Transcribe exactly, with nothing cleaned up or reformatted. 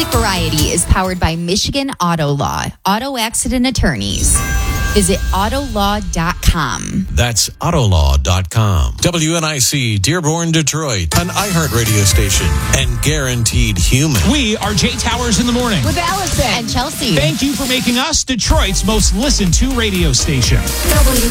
Variety is powered by Michigan Auto Law, auto accident attorneys. Visit auto law dot com. That's auto law dot com. W N I C, Dearborn, Detroit, an iHeart radio station and guaranteed human. We are Jay Towers in the morning. With Allison and Chelsea. Thank you for making us Detroit's most listened to radio station. W